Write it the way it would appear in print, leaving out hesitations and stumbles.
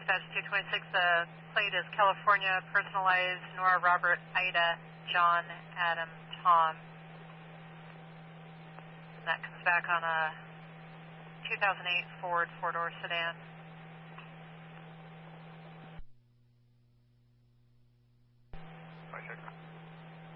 dispatch 226, the plate is California, personalized, Nora, Robert, Ida, John, Adam, Tom. And that comes back on a 2008 Ford four-door sedan.